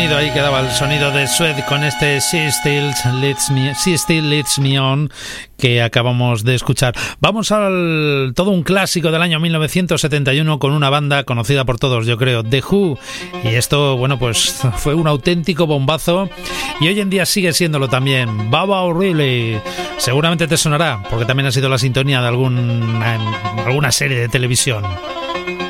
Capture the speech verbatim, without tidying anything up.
sonido, ahí quedaba el sonido de Suede con este She Still Leads Me, She Still Leads Me On que acabamos de escuchar. Vamos al todo un clásico del año mil novecientos setenta y uno con una banda conocida por todos, yo creo, The Who. Y esto, bueno, pues fue un auténtico bombazo y hoy en día sigue siéndolo también. Baba O'Reilly, seguramente te sonará porque también ha sido la sintonía de algún, alguna serie de televisión.